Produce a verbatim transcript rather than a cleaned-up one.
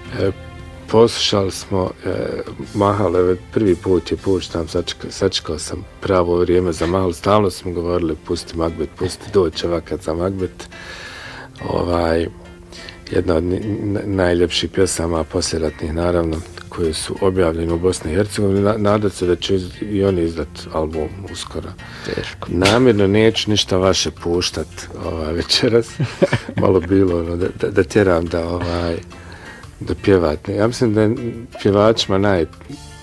E, poslušali smo e, Mahal, prvi put je puštam, sačekao, sačekao sam pravo vrijeme za Mahal, stalno smo govorili pusti Magbet, pusti doći ovakad za Magbet. Ovaj, jedna od najljepših pjesama posljeratnih, naravno, koje su objavljene u Bosni i Hercegovini. Nadat se da će i oni izdat album uskoro. Teško. Namjerno neću ništa vaše puštat ovaj, večeras. Malo bilo ono, da, da, da tjeram da, ovaj, da pjevate. Ja mislim da je pjevačima naj,